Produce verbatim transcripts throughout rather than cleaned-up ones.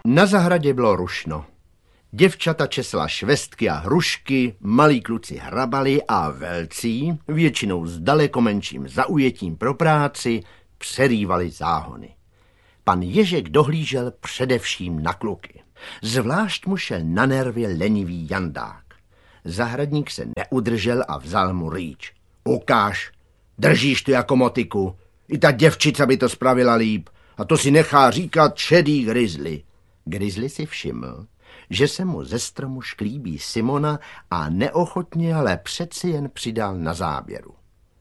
Na zahradě bylo rušno. Děvčata česla švestky a hrušky, malí kluci hrabali a velcí, většinou s daleko menším zaujetím pro práci, přerývali záhony. Pan Ježek dohlížel především na kluky. Zvlášť mu šel na nervy lenivý Jandák. Zahradník se neudržel a vzal mu rýč. Ukáž, držíš tu jako motiku. I ta děvčica by to spravila líp. A to si nechá říkat šedý Grizzly. Grizzly si všiml, že se mu ze stromu šklíbí Simona a neochotně, ale přeci jen přidal na záběru.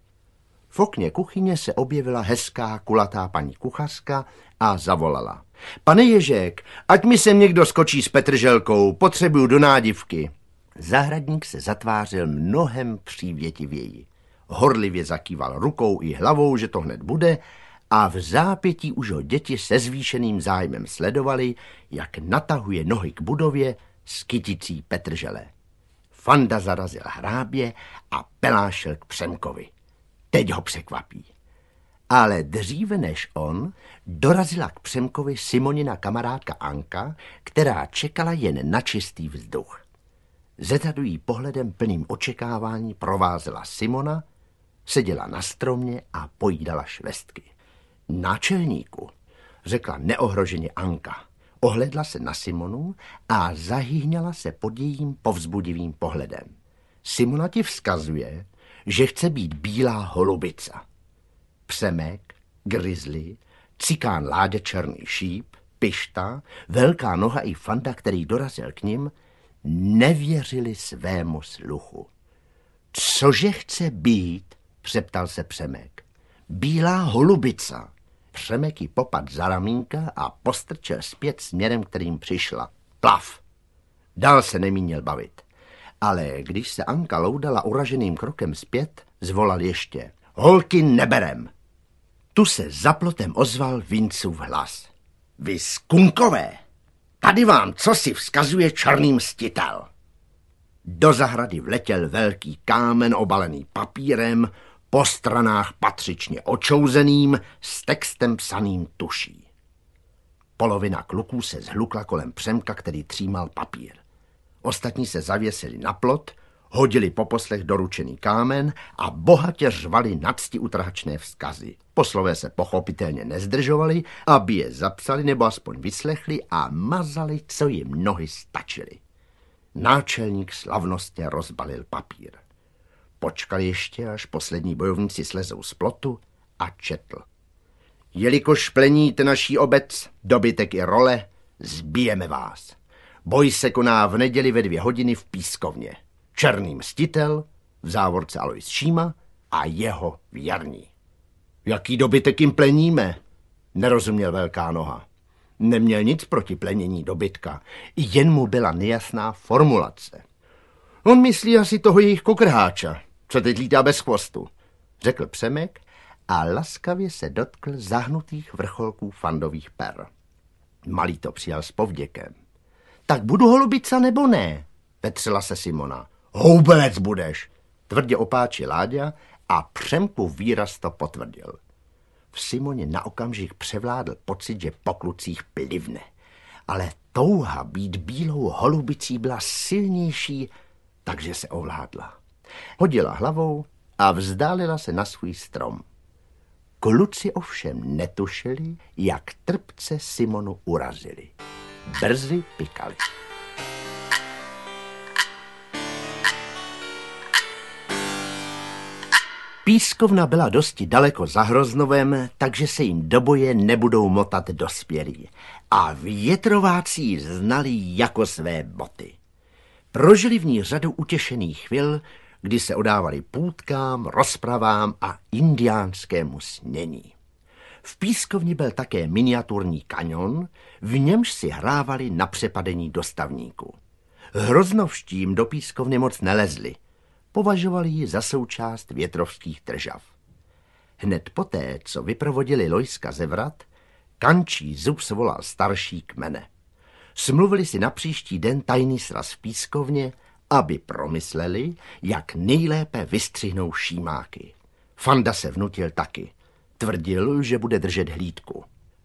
V okně kuchyně se objevila hezká kulatá paní kuchařka a zavolala. Pane Ježek, ať mi sem někdo skočí s petrželkou, potřebuju do nádivky. Zahradník se zatvářil mnohem přívětivěji. Horlivě zakýval rukou i hlavou, že to hned bude, a v zápětí už ho děti se zvýšeným zájmem sledovali, jak natahuje nohy k budově s kyticí petržele. Fanda zarazil hrábě a pelášel k Přemkovi. Teď ho překvapí. Ale dříve než on, dorazila k Přemkovi Simonina kamarádka Anka, která čekala jen na čistý vzduch. Zezadu jí pohledem plným očekávání provázela Simona, seděla na stromě a pojídala švestky. Náčelníku, řekla neohroženě Anka. Ohledla se na Simonu a zahýňala se pod jejím povzbudivým pohledem. Simona ti vzkazuje, že chce být bílá holubica. Přemek, Grizzly, cikán Láďa Černý šíp, Pišta, Velká noha i Fanda, který dorazil k nim, nevěřili svému sluchu. Cože chce být? Přeptal se Přemek. Bílá holubica. Přemek jí popad za ramínka a postrčil zpět směrem, kterým přišla. Plav. Dál se nemínil bavit. Ale když se Anka loudala uraženým krokem zpět, zvolal ještě. Holky neberem. Tu se za plotem ozval Vincův hlas. Vy skunkové, tady vám cosi vzkazuje černý mstitel. Do zahrady vletěl velký kámen obalený papírem, po stranách patřičně očouzeným, s textem psaným tuší. Polovina kluků se zhlukla kolem Přemka, který třímal papír. Ostatní se zavěsili na plot, hodili po poslech doručený kámen a bohatě řvali nadsti utrhačné vzkazy. Poslové se pochopitelně nezdržovali, aby je zapsali nebo aspoň vyslechli a mazali, co jim nohy stačily. Náčelník slavnostně rozbalil papír. Počkal ještě, až poslední bojovníci slezou z plotu a četl. Jelikož pleníte naší obec, dobytek i role, zbijeme vás. Boj se koná v neděli ve dvě hodiny v Pískovně. Černý mstitel, v závorce Alois Šíma a jeho věrní. Jaký dobytek jim pleníme? Nerozuměl Velká noha. Neměl nic proti plenění dobytka, jen mu byla nejasná formulace. On myslí asi toho jejich kokrháča, co teď lítá bez chvostu, řekl Přemek a laskavě se dotkl zahnutých vrcholků Fandových per. Malý to přijal s povděkem. Tak budu holubica nebo ne? Petřela se Simona. Houbenec budeš, tvrdě opáči Láďa a Přemku výraz to potvrdil. V Simoně na okamžik převládl pocit, že po klucích plivne. Ale touha být bílou holubicí byla silnější, takže se ovládla. Hodila hlavou a vzdálila se na svůj strom. Kluci ovšem netušili, jak trpce Simonu urazili. Brzy pikali. Pískovna byla dosti daleko za Hroznovem, takže se jim do boje nebudou motat dospělí. A větrováci ji znali jako své boty. Prožili v ní řadu utěšených chvil, kdy se odávali půtkám, rozpravám a indiánskému snění. V Pískovni byl také miniaturní kaňon, v němž si hrávali na přepadení dostavníků. Hroznovští jim do Pískovny moc nelezli. Považovali ji za součást větrovských držav. Hned poté, co vyprovodili Lojska ze vrat, Kančí zub svolal starší kmene. Smluvili si na příští den tajný sraz v Pískovně, aby promysleli, jak nejlépe vystřihnou šímáky. Fanda se vnutil taky. Tvrdil, že bude držet hlídku.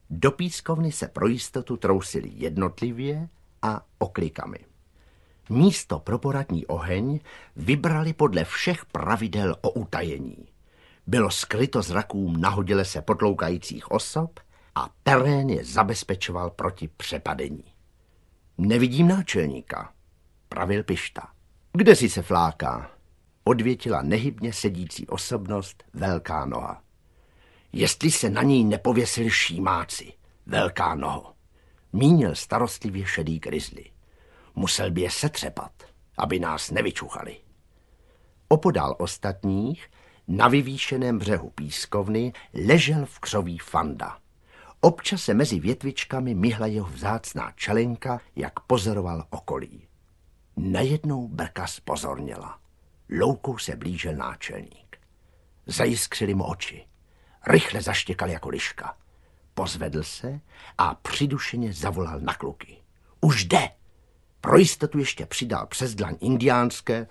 Do pískovny se pro jistotu trousili jednotlivě a oklikami. Místo pro poradní oheň vybrali podle všech pravidel o utajení. Bylo skryto zrakům nahodile se potloukajících osob a terén je zabezpečoval proti přepadení. Nevidím náčelníka, pravil Pišta. Kde si se fláká? Odvětila nehybně sedící osobnost Velká noha. Jestli se na ní nepověsili šímáci, Velká noho, mínil starostlivě šedý grizzly. Musel by je setřepat, aby nás nevyčuchali. Opodál ostatních, na vyvýšeném břehu pískovny, ležel v křoví Fanda. Občas se mezi větvičkami myhla jeho vzácná čelenka, jak pozoroval okolí. Najednou Brka zpozorněla. Loukou se blížil náčelník. Zajiskřily mu oči. Rychle zaštěkal jako liška. Pozvedl se a přidušeně zavolal na kluky. Už jde! Pro jistotu ještě přidal přes dlaň indiánské.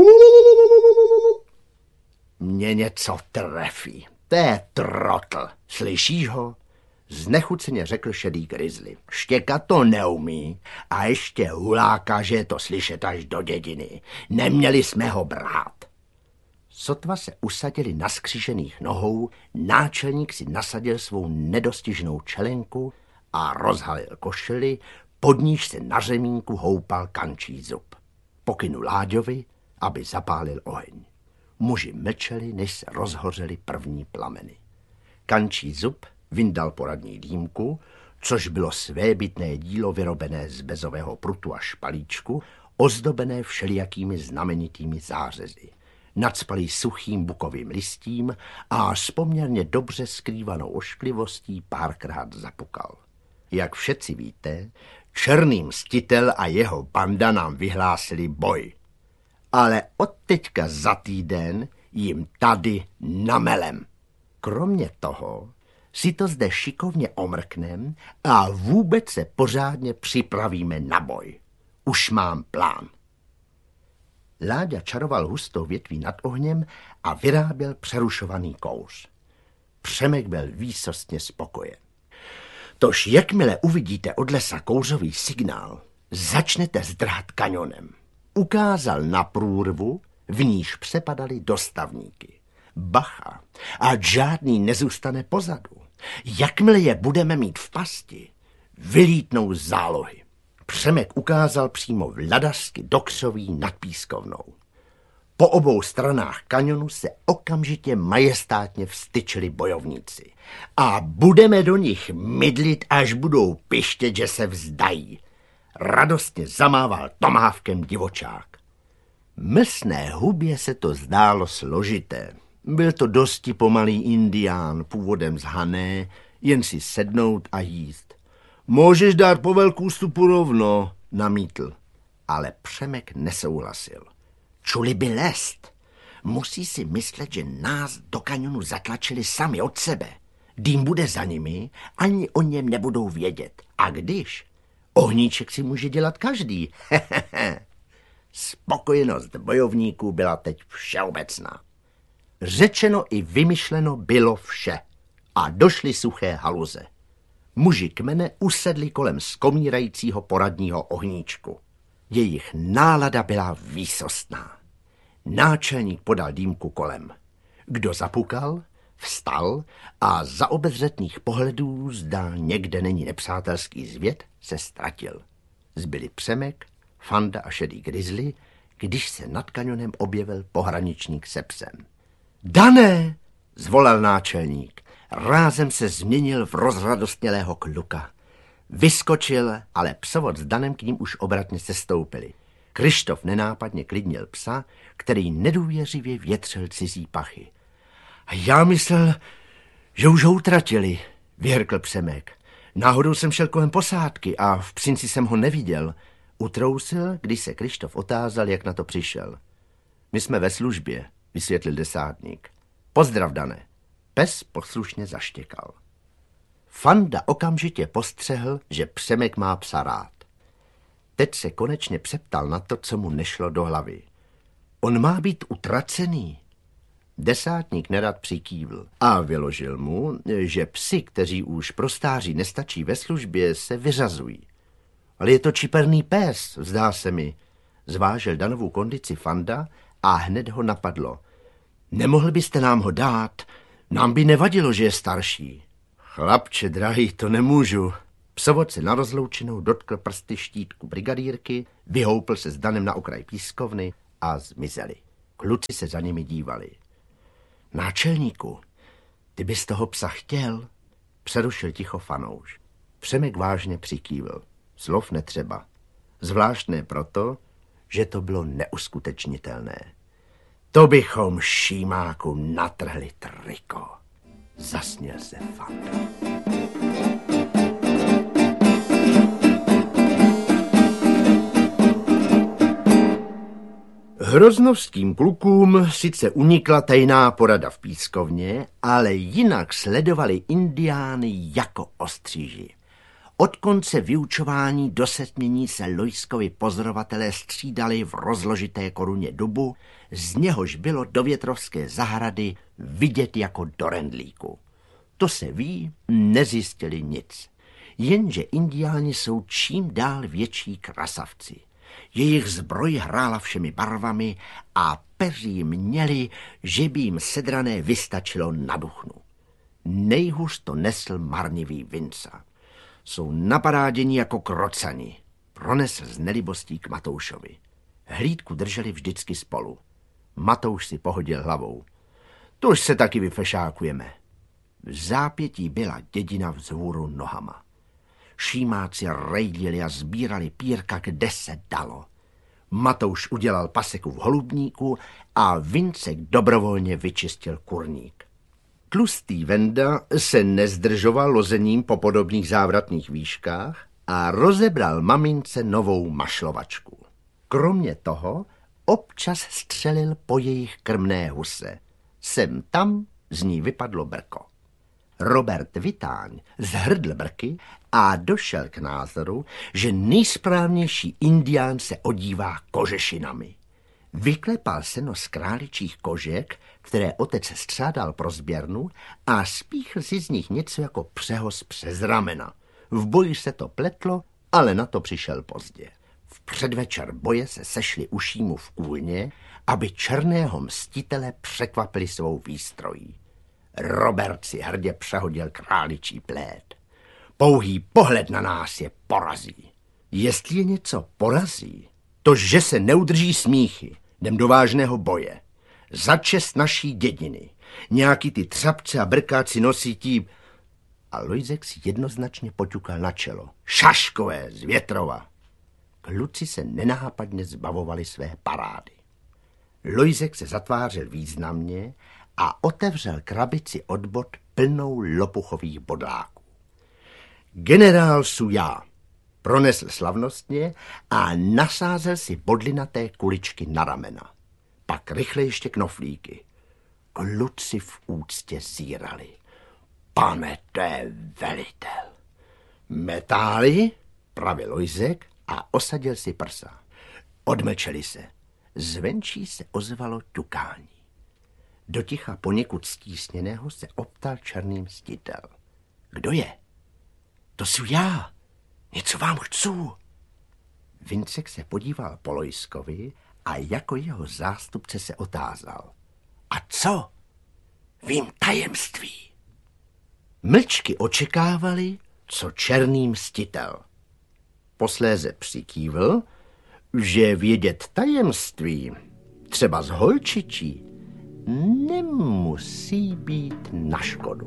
Mě něco trefí. To je trotl. Slyšíš ho? Znechuceně řekl šedý grizzly. Štěkat to neumí a ještě huláka, že je to slyšet až do dědiny. Neměli jsme ho brát. Sotva se usadili na skřížených nohou, náčelník si nasadil svou nedostižnou čelenku a rozhalil košili, pod níž se na řemínku houpal Kančí zub. Pokynul Láďovi, aby zapálil oheň. Muži mlčeli, než se rozhořely první plameny. Kančí zub vyndal poradní dýmku, což bylo svébytné dílo vyrobené z bezového prutu a špalíčku, ozdobené všelijakými znamenitými zářezy. Nacpalý suchým bukovým listím a s poměrně dobře skrývanou ošklivostí párkrát zapukal. Jak všetci víte, Černý mstitel a jeho banda nám vyhlásili boj. Ale od teďka za týden jim tady namelem. Kromě toho si to zde šikovně omrknem a vůbec se pořádně připravíme na boj. Už mám plán. Láďa čaroval hustou větví nad ohněm a vyráběl přerušovaný kouř. Přemek byl výsostně spokojen. Tož jakmile uvidíte od lesa kouřový signál, začnete zdrhat kanionem. Ukázal na průrvu, v níž přepadaly dostavníky. Bacha, a žádný nezůstane pozadu. Jakmile je budeme mít v pasti, vylítnou zálohy. Přemek ukázal přímo vladařsky do křoví nad pískovnou. Po obou stranách kanionu se okamžitě majestátně vstyčili bojovníci. A budeme do nich mydlit, až budou pištět, že se vzdají. Radostně zamával tomahávkem divočák. Mlsné hubě se to zdálo složité. Byl to dosti pomalý indián, původem z Hané, jen si sednout a jíst. Můžeš dát po velkou stupu rovno, namítl. Ale Přemek nesouhlasil. Čuli by lest. Musí si myslet, že nás do kanionu zatlačili sami od sebe. Dým bude za nimi, ani o něm nebudou vědět. A když? Ohníček si může dělat každý. Spokojenost bojovníků byla teď všeobecná. Řečeno i vymyšleno bylo vše. A došly suché haluze. Muži kmene usedli kolem skomírajícího poradního ohníčku. Jejich nálada byla výsostná. Náčelník podal dýmku kolem. Kdo zapukal, vstal a za obezřetných pohledů, zda někde není nepřátelský zvěd, se ztratil. Zbyli Přemek, Fanda a šedý grizzly, když se nad kanionem objevil pohraničník se psem. Dané, zvolal náčelník. Rázem se změnil v rozradostnělého kluka. Vyskočil, ale psovod s Danem k ním už obratně sestoupili. Kryštof nenápadně klidnil psa, který nedůvěřivě větřil cizí pachy. A já myslel, že už ho utratili, vyhrkl Přemek. Náhodou jsem šel kolem posádky a v Přinci jsem ho neviděl. Utrousil, když se Kryštof otázal, jak na to přišel. My jsme ve službě, vysvětlil desátník. Pozdrav, Dane. Pes poslušně zaštěkal. Fanda okamžitě postřehl, že Přemek má psa rád. Teď se konečně přeptal na to, co mu nešlo do hlavy. On má být utracený. Desátník nerad přikývl a vyložil mu, že psi, kteří už pro stáří nestačí ve službě, se vyřazují. Ale je to čiperný pes, zdá se mi. Zvážil Danovu kondici Fanda a hned ho napadlo. Nemohl byste nám ho dát? Nám by nevadilo, že je starší. Chlapče drahý, to nemůžu. Psovod se na rozloučenou dotkl prsty štítku brigadírky, vyhoupl se s Danem na okraj pískovny a zmizeli. Kluci se za nimi dívali. Náčelníku, ty bys toho psa chtěl? Přerušil ticho Fanouš. Přemek vážně přikývl. Slov netřeba. Zvlášť ne proto, že to bylo neuskutečnitelné. To bychom Šímáku natrhli triko. Zasněl se Fanda. Hroznovským klukům sice unikla tajná porada v pískovně, ale jinak sledovali indiány jako ostříži. Od konce vyučování do setmění se Lojskovi pozorovatelé střídali v rozložité koruně dubu, z něhož bylo do Větrovské zahrady vidět jako do rendlíku. To se ví, nezjistili nic. Jenže indiáni jsou čím dál větší krasavci. Jejich zbroj hrála všemi barvami a peří měli, že by jim sedrané vystačilo na duchnu. Nejhůř to nesl marnivý Vinca. Jsou napadáděni jako krocani. Pronesl z nelibostí k Matoušovi. Hlídku drželi vždycky spolu. Matouš si pohodil hlavou. To už se taky vyfešákujeme. V zápětí byla dědina vzhůru nohama. Šímáci rejdili a sbírali pírka, kde se dalo. Matouš udělal paseku v holubníku a Vincek dobrovolně vyčistil kurník. Tlustý Venda se nezdržoval lozením po podobných závratných výškách a rozebral mamince novou mašlovačku. Kromě toho občas střelil po jejich krmné huse. Sem tam z ní vypadlo brko. Robert Vitáň zhrdl brky a došel k názoru, že nejsprávnější indián se odívá kožešinami. Vyklepal seno z králičích kožek, které otec střádal pro sběrnu, a spíchl si z nich něco jako přehoz přes ramena. V boji se to pletlo, ale na to přišel pozdě. V předvečer boje se sešli u Šímu v kůlně, aby černého mstitele překvapili svou výstrojí. Robert si hrdě přehodil králičí plét. Pouhý pohled na nás je porazí. Jestli je něco porazí, to, že se neudrží smíchy, jdem do vážného boje. Za čest naší dědiny. Nějaký ty třapce a brkáci nosí tí... A Lojzek si jednoznačně poťukal na čelo. Šaškové z Větrova. Kluci se nenápadně zbavovali své parády. Lojzek se zatvářil významně a otevřel krabici od bod plnou lopuchových bodláků. Generál su já, pronesl slavnostně a nasázel si bodlinaté kuličky na ramena. Pak rychle ještě knoflíky. Kluci v úctě zírali. Pane, to je velitel. Metály, pravil Lojzek a osadil si prsa. Odmlčeli se. Zvenčí se ozvalo ťukání. Do ticha poněkud stísněného se optal černý mstitel. Kdo je? To jsou já. Něco vám chcu. Vincek se podíval po Lojskovi a jako jeho zástupce se otázal. A co? Vím tajemství. Mlčky očekávali, co černý mstitel. Posléze přikývl, že vědět tajemství, třeba z holčičí, nemusí být na škodu.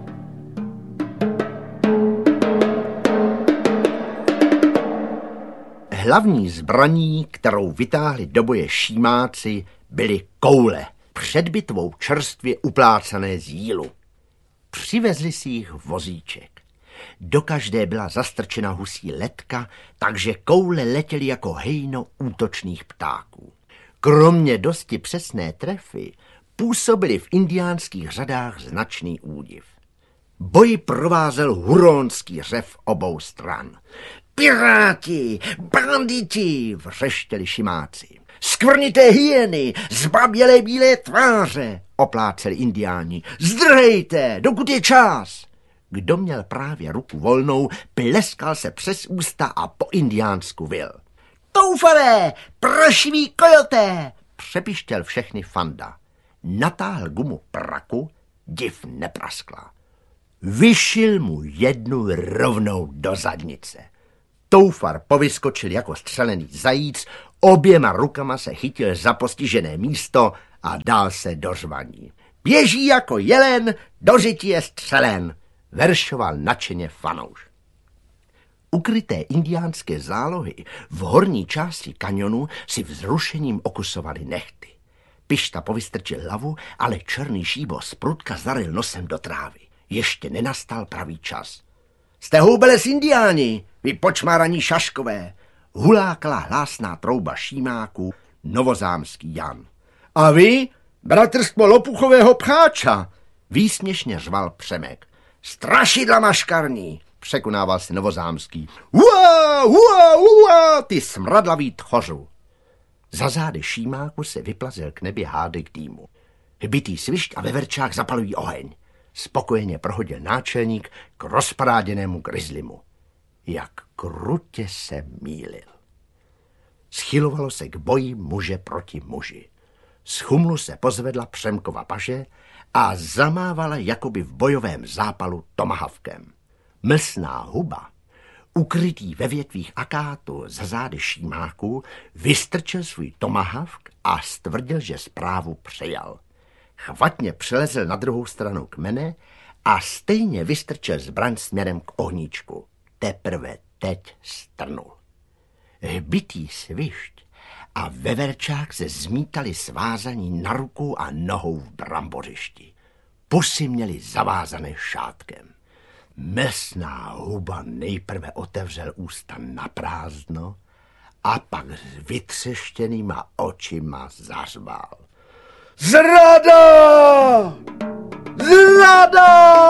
Hlavní zbraní, kterou vytáhli do boje Šímáci, byly koule, před bitvou čerstvě uplácané z jílu. Přivezli si jich vozíček. Do každé byla zastrčena husí letka, takže koule letěly jako hejno útočných ptáků. Kromě dosti přesné trefy působily v indiánských řadách značný údiv. Boj provázel huronský řev obou stran. Piráti, banditi, vřeštěli Šimáci. Skvrnité hyeny, zbabělé bílé tváře, opláceli indiáni. Zdrhejte, dokud je čas! Kdo měl právě ruku volnou, pleskal se přes ústa a po indiánsku vil. Toufare, prašivý kojoté! Přepištěl všechny Fanda. Natáhl gumu praku, div nepraskla. Vyšil mu jednu rovnou do zadnice. Toufar povyskočil jako střelený zajíc, oběma rukama se chytil za postižené místo a dal se do řvaní. Běží jako jelen, do řiti je střelen, veršoval nadšeně fanouš. Ukryté indiánské zálohy v horní části kanionu si vzrušením okusovali nehty. Pišta povystrčil hlavu, ale černý šíbo z prudka zaril nosem do trávy. Ještě nenastal pravý čas. Jste houbeles indiáni, vy počmáraní šaškové, hulákala hlásná trouba šímáků novozámský Jan. A vy, bratrstvo lopuchového pcháča, výsměšně řval Přemek. Strašidla maškarní, překonával se novozámský. Ua, ua, ua, ty smradlavý tchořu. Za zády šímáku se vyplazil k nebi hádek dýmu. Hbitý svišť a veverčák zapalují oheň. Spokojeně prohodil náčelník k rozparáděnému grizzlimu. Jak krutě se mýlil. Schylovalo se k boji muže proti muži. Z chumlu se pozvedla Přemkova paže a zamávala jakoby v bojovém zápalu tomahavkem. Mlsná huba, ukrytý ve větvích akátu za zády šímáků, vystrčil svůj tomahavk a stvrdil, že zprávu přejal. Chvatně přelezl na druhou stranu kmene a stejně vystrčil zbraň směrem k ohníčku. Teprve teď strnul. Hbitý svišť a veverčák se zmítali svázaní na rukou a nohou v brambořišti. Pusy měli zavázané šátkem. Mlsná huba nejprve otevřel ústa na prázdno a pak s vytřeštěnýma očima zařval. Zrada! Zrada!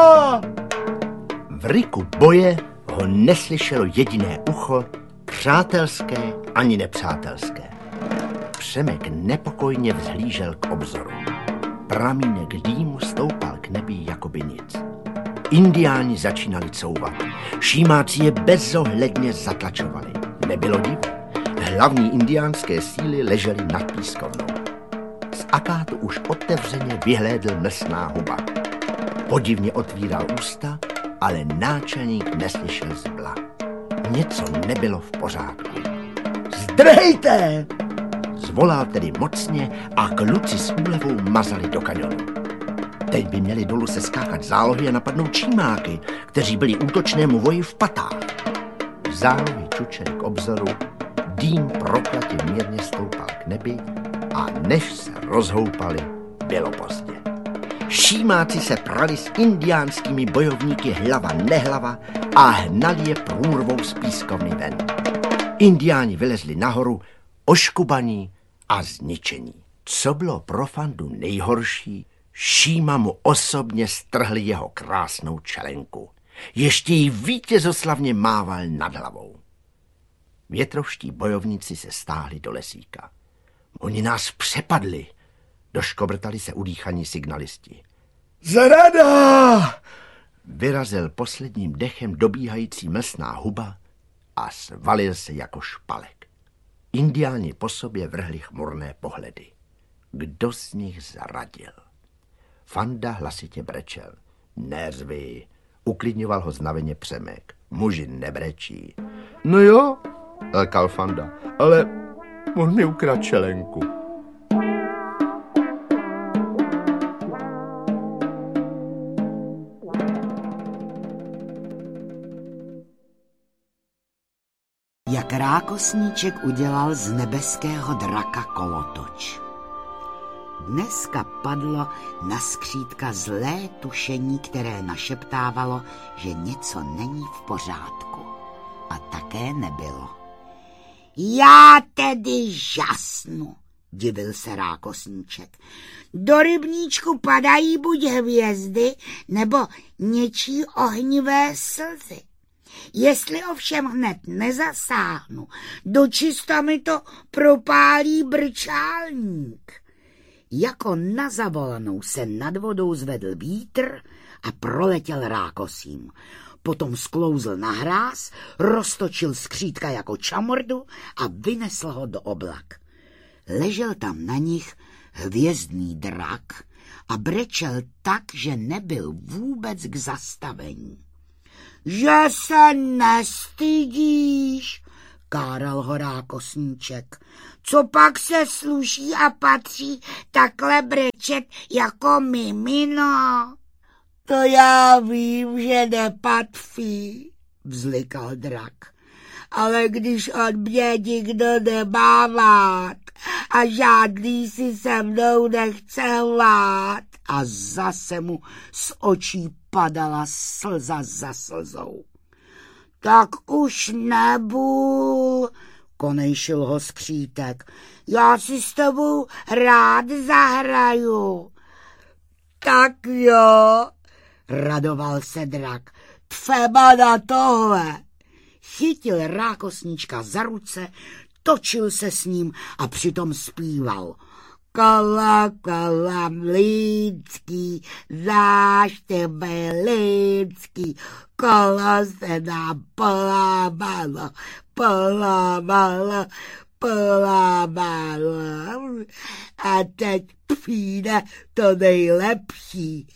V ryku boje ho neslyšelo jediné ucho, přátelské ani nepřátelské. Přemek nepokojně vzhlížel k obzoru. Pramínek dýmu stoupal k nebi jakoby nic. Indiáni začínali couvat. Šímáci je bezohledně zatlačovali. Nebylo divu. Hlavní indiánské síly ležely nad pískovnou. Z akátu už otevřeně vyhlédl mlsná huba. Podivně otvíral ústa, ale náčelník neslyšel zbla. Něco nebylo v pořádku. Zdrhejte! Zvolal tedy mocně a kluci s úlevou mazali do kanionu. Teď by měli dolů se skákat zálohy a napadnout čímáky, kteří byli útočnému voji v patách. Zálohy čučely k obzoru, dým proklatě mírně stoupal k nebi a než se rozhoupali, bylo pozdě. Šímáci se prali s indiánskými bojovníky hlava nehlava a hnali je průrvou z pískovny ven. Indiáni vylezli nahoru, oškubaní a zničení. Co bylo pro Fandu nejhorší, Šíma mu osobně strhli jeho krásnou čelenku. Ještě jí vítězoslavně mával nad hlavou. Větrovští bojovníci se stáhli do lesíka. Oni nás přepadli, doškobrtali se udýchaní signalisti. Zrada! Vyrazil posledním dechem dobíhající mlsná huba a svalil se jako špalek. Indiáni po sobě vrhli chmurné pohledy. Kdo z nich zradil? Fanda hlasitě brečel. Neřvi, uklidňoval ho znaveně Přemek. Muži nebrečí. No jo, lkal Fanda, ale on mi ukradl čelenku. Jak Rákosníček udělal z nebeského draka kolotoč. Dneska padlo na skřídka zlé tušení, které našeptávalo, že něco není v pořádku. A také nebylo. Já tedy žasnu, divil se Rákosníček. Do rybníčku padají buď hvězdy, nebo něčí ohnivé slzy. Jestli ovšem hned nezasáhnu, dočista mi to propálí brčálník. Jako na zavolanou se nad vodou zvedl vítr a proletěl rákosím. Potom sklouzl na hráz, roztočil skřítka jako čamordu a vynesl ho do oblak. Ležel tam na nich hvězdný drak a brečel tak, že nebyl vůbec k zastavení. Že se nestydíš, káral ho rákosníček. Co pak se sluší a patří takhle brečet jako mimino? To já vím, že nepatří, vzlikal drak. Ale když od mě nikdo nemá rád a žádný si se mnou nechce hlát. A zase mu z očí padala slza za slzou. Tak už nebůl, konejšil ho skřítek. Já si s tebou rád zahraju. Tak jo, radoval se drak. Třeba na tohle. Chytil rákosníčka za ruce, točil se s ním a přitom zpíval. Kola, kola mlýnský, záš tebe lidský, kolo se nám polámalo, polámalo, polámalo. A teď přijde to nejlepší.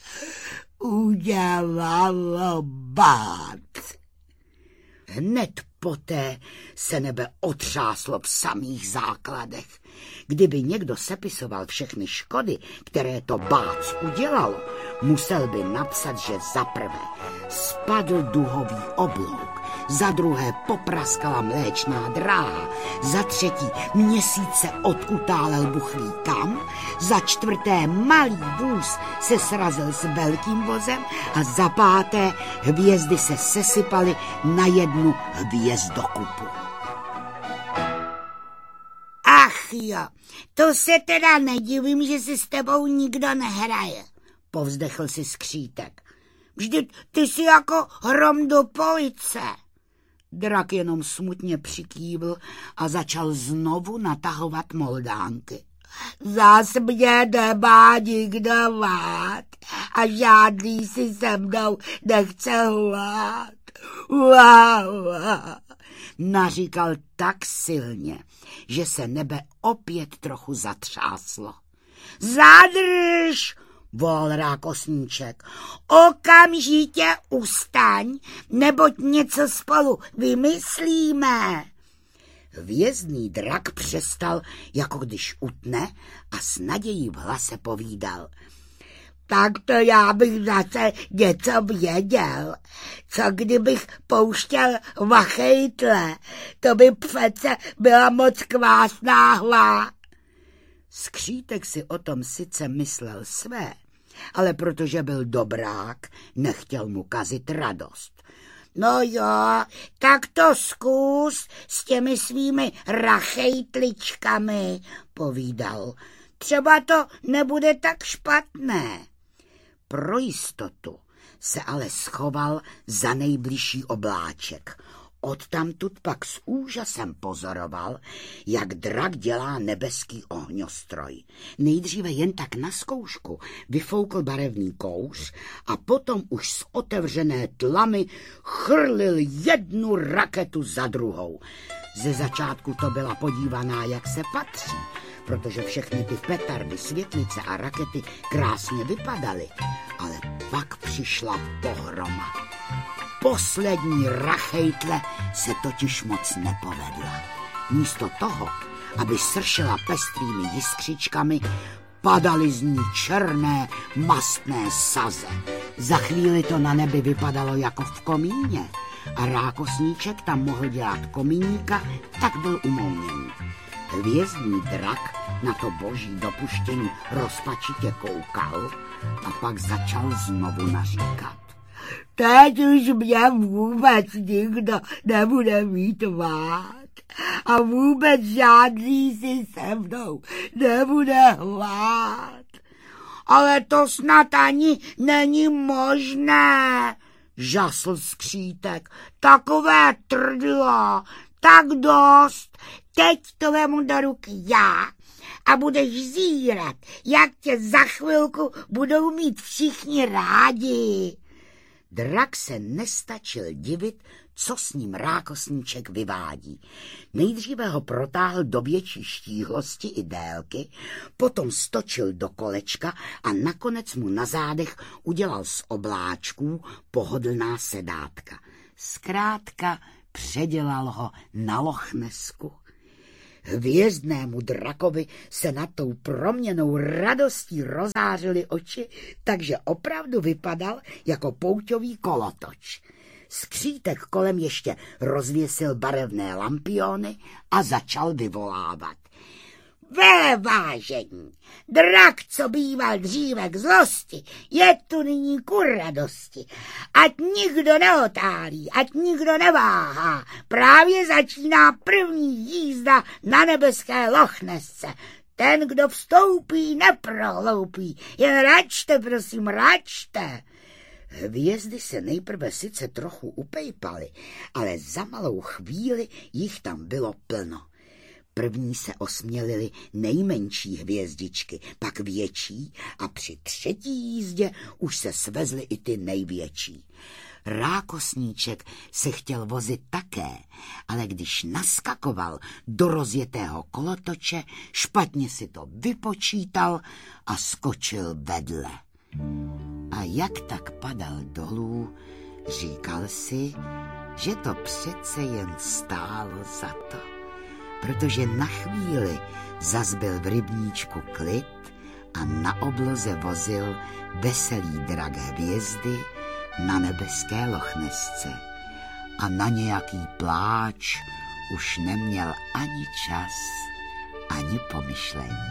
Udělalo bát. Hned poté se nebe otřáslo v samých základech. Kdyby někdo sepisoval všechny škody, které to bác udělalo, musel by napsat, že za prvé spadl duhový oblouk, za druhé popraskala mléčná dráha, za třetí měsíce odkutálel buchlý kam, za čtvrté malý vůz se srazil s velkým vozem a za páté hvězdy se sesypaly na jednu hvězdokupu. Ach jo, to se teda nedivím, že si s tebou nikdo nehraje, povzdechl si skřítek. Vždyť ty jsi jako hrom do police. Drak jenom smutně přikývl a začal znovu natahovat moldánky. Zas mě nemá nikdo rád a žádný si se mnou nechce hlát. Naříkal tak silně, že se nebe opět trochu zatřáslo. Zadrž, volal rákosníček, okamžitě ustaň, neboť něco spolu vymyslíme. Hvězdný drak přestal, jako když utne, a s nadějí v hlase povídal. Tak to já bych zase něco věděl. Co kdybych pouštěl vachejtle, to by přece byla moc kvásná hla. Skřítek si o tom sice myslel své, ale protože byl dobrák, nechtěl mu kazit radost. No jo, tak to zkus s těmi svými rachejtličkami, povídal. Třeba to nebude tak špatné. Pro jistotu se ale schoval za nejbližší obláček. Odtamtud pak s úžasem pozoroval, jak drak dělá nebeský ohňostroj. Nejdříve jen tak na zkoušku vyfoukl barevný kouř a potom už z otevřené tlamy chrlil jednu raketu za druhou. Ze začátku to byla podívaná, jak se patří, protože všechny ty petardy, světlice a rakety krásně vypadaly, ale pak přišla pohroma. Poslední rachejtle se totiž moc nepovedla. Místo toho, aby sršela pestrými jiskřičkami, padaly z ní černé mastné saze. Za chvíli to na nebi vypadalo jako v komíně a rákosníček tam mohl dělat komíníka, tak byl umouněný. Hvězdný drak na to boží dopuštění rozpačitě koukal a pak začal znovu naříkat. Teď už mě vůbec nikdo nebude mít rád a vůbec žádný si se mnou nebude hlát. Ale to snad ani není možné, žasl skřítek. Takové trdlo, tak dost, teď to vemu do ruky já a budeš zírat, jak tě za chvilku budou mít všichni rádi. Drak se nestačil divit, co s ním rákosníček vyvádí. Nejdříve ho protáhl do větší štíhlosti i délky, potom stočil do kolečka a nakonec mu na zádech udělal z obláčků pohodlná sedátka. Zkrátka předělal ho na Lochnesku. Hvězdnému drakovi se nad tou proměnou radostí rozářily oči, takže opravdu vypadal jako pouťový kolotoč. Skřítek kolem ještě rozvěsil barevné lampiony a začal vyvolávat. Velevážení, drak, co býval dříve k zlosti, je tu nyní ku radosti. Ať nikdo neotálí, ať nikdo neváhá, právě začíná první jízda na nebeské Lochnesce. Ten, kdo vstoupí, neprohloupí, jen račte, prosím, račte. Hvězdy se nejprve sice trochu upejpaly, ale za malou chvíli jich tam bylo plno. První se osmělily nejmenší hvězdičky, pak větší a při třetí jízdě už se svezly i ty největší. Rákosníček se chtěl vozit také, ale když naskakoval do rozjetého kolotoče, špatně si to vypočítal a skočil vedle. A jak tak padal dolů, říkal si, že to přece jen stálo za to, protože na chvíli zas byl v rybníčku klid a na obloze vozil veselý drak hvězdy na nebeské Lochnesce a na nějaký pláč už neměl ani čas, ani pomyšlení.